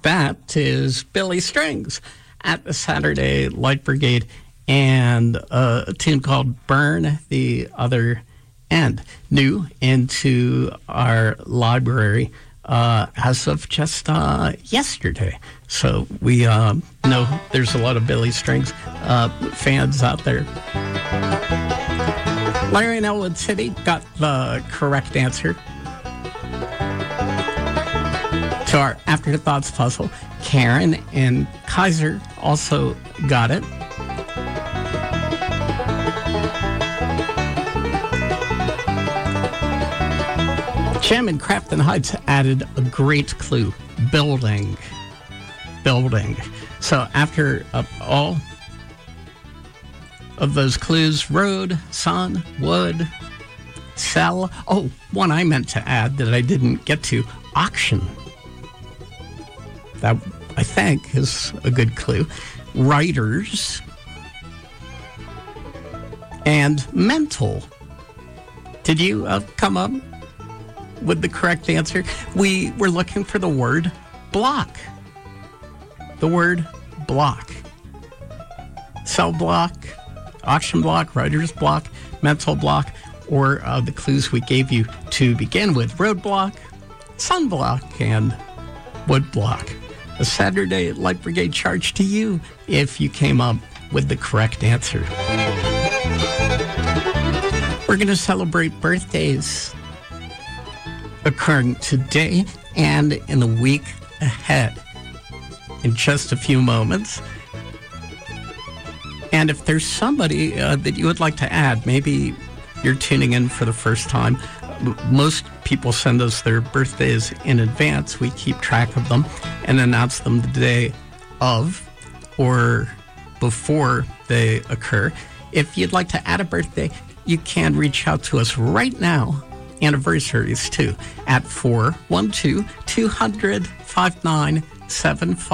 That is Billy Strings at the Saturday Light Brigade and a tune called Burn the Other End, new into our library as of just yesterday. So we know there's a lot of Billy Strings fans out there. Larry in Elwood City got the correct answer to our Afterthoughts puzzle. Karen and Kaiser also got it. Jim and Crafton Heights added a great clue. Building. So after all of those clues, road, sun, wood, cell. Oh, one I meant to add that I didn't get to, auction. That, I think, is a good clue. Writers. And mental. Did you come up with the correct answer? We were looking for the word block. The word block. Cell block, auction block, writer's block, mental block, or the clues we gave you to begin with: road block, sun block, and wood block. A Saturday Light Brigade charge to you if you came up with the correct answer. We're going to celebrate birthdays occurring today and in the week ahead in just a few moments. And if there's somebody that you would like to add, maybe you're tuning in for the first time. Most people send us their birthdays in advance. We keep track of them and announce them the day of or before they occur. If you'd like to add a birthday, you can reach out to us right now, anniversaries too, at 412-200-5975.